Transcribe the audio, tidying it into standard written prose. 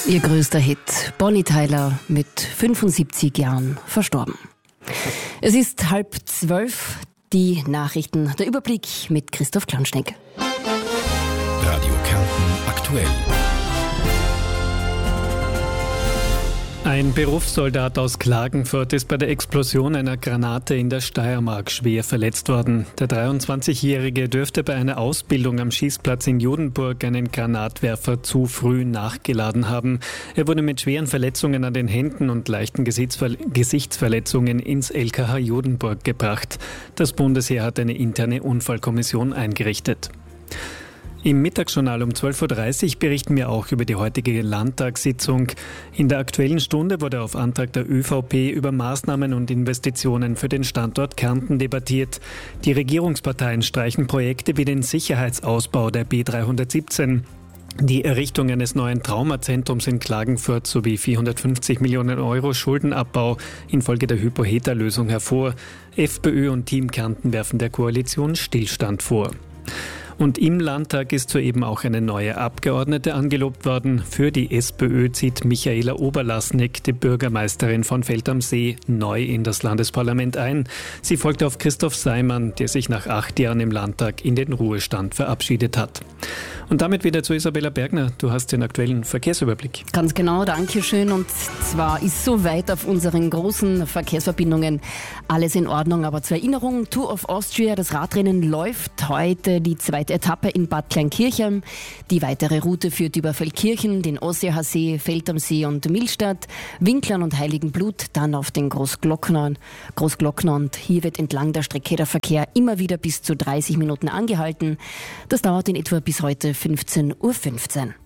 Ihr größter Hit, Bonnie Tyler, mit 75 Jahren verstorben. Es ist 11:30, die Nachrichten, der Überblick mit Christoph Klanschneck. Radio Kärnten aktuell. Ein Berufssoldat aus Klagenfurt ist bei der Explosion einer Granate in der Steiermark schwer verletzt worden. Der 23-Jährige dürfte bei einer Ausbildung am Schießplatz in Jodenburg einen Granatwerfer zu früh nachgeladen haben. Er wurde mit schweren Verletzungen an den Händen und leichten Gesichtsverletzungen ins LKH Jodenburg gebracht. Das Bundesheer hat eine interne Unfallkommission eingerichtet. Im Mittagsjournal um 12:30 Uhr berichten wir auch über die heutige Landtagssitzung. In der Aktuellen Stunde wurde auf Antrag der ÖVP über Maßnahmen und Investitionen für den Standort Kärnten debattiert. Die Regierungsparteien streichen Projekte wie den Sicherheitsausbau der B317. Die Errichtung eines neuen Traumazentrums in Klagenfurt sowie 450 Millionen Euro Schuldenabbau infolge der Hypo-Heta-Lösung hervor. FPÖ und Team Kärnten werfen der Koalition Stillstand vor. Und im Landtag ist soeben auch eine neue Abgeordnete angelobt worden. Für die SPÖ zieht Michaela Oberlassnig, die Bürgermeisterin von Feld am See, neu in das Landesparlament ein. Sie folgt auf Christoph Seimann, der sich nach 8 Jahren im Landtag in den Ruhestand verabschiedet hat. Und damit wieder zu Isabella Bergner. Du hast den aktuellen Verkehrsüberblick. Ganz genau, danke schön. Und zwar ist soweit auf unseren großen Verkehrsverbindungen alles in Ordnung. Aber zur Erinnerung, Tour of Austria, das Radrennen läuft heute die zweite Etappe in Bad Kleinkirchheim. Die weitere Route führt über Feldkirchen, den Osseehassee, Feld am See und Millstatt, Winklern und Heiligenblut, dann auf den Großglockner. Und hier wird entlang der Strecke der Verkehr immer wieder bis zu 30 Minuten angehalten. Das dauert in etwa bis heute 15:15 Uhr.